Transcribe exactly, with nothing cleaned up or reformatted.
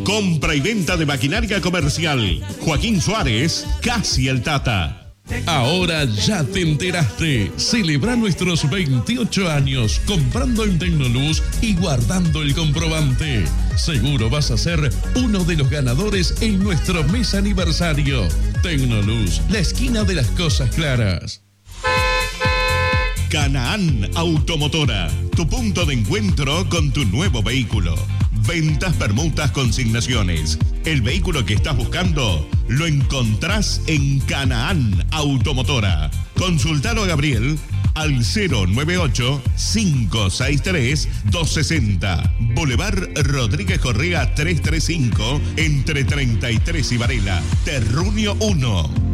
Compra y venta de maquinaria comercial. Joaquín Suárez, casi el Tata. Ahora ya te enteraste. Celebra nuestros veintiocho años comprando en Tecnoluz y guardando el comprobante. Seguro vas a ser uno de los ganadores en nuestro mes aniversario. Tecnoluz, la esquina de las cosas claras. Canaán Automotora, tu punto de encuentro con tu nuevo vehículo. Ventas, permutas, consignaciones. El vehículo que estás buscando lo encontrás en Canaán Automotora. Consultalo a Gabriel al cero nueve ocho, cinco seis tres, dos seis cero. Boulevard Rodríguez Correa trescientos treinta y cinco entre treinta y tres y Varela. Terruño uno.